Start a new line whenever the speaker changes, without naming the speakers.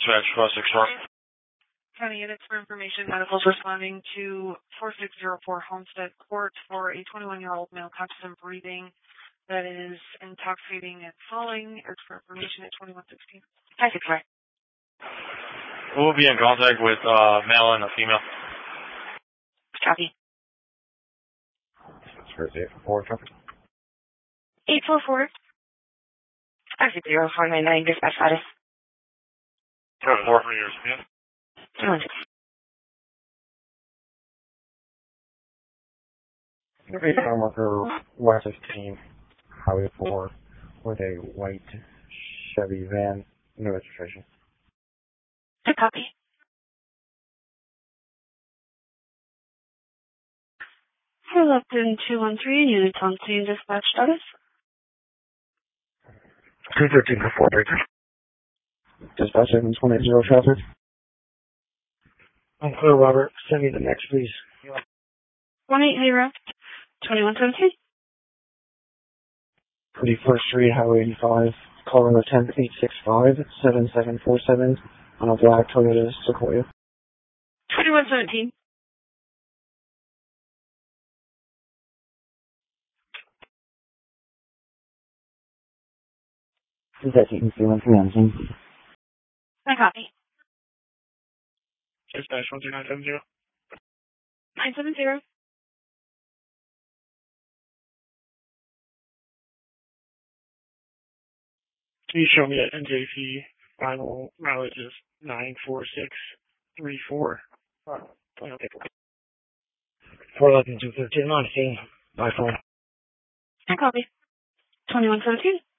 Dispatch 564.
County units for information, medicals responding to 4604 Homestead Court for a 21-year-old male conscious and breathing that is intoxicating and falling. It's for information at 2116.
564.
We'll be in contact with male and a female.
Copy.
That's 844, copy.
844. 560-499, dispatch status.
4 for yours, yeah.
216.
Farm worker West 15, Highway 4, with a white Chevy van, no registration.
Good copy. Lupton 213, units on scene, dispatch status.
213 for 4 breaker. Dispatch 7180 traffic. I'm clear, Robert. Send me the next, please.
180-2117.
31st Street, Highway 85, calling the 10-865-7747 on a black Toyota Sequoia.
2117.
Dispatch 313.
I copy.
Dispatch 12970.
970.
Can you show me that NJP final mileage is 94634? Final paper.
411-213 on scene. By phone.
I copy. 2117.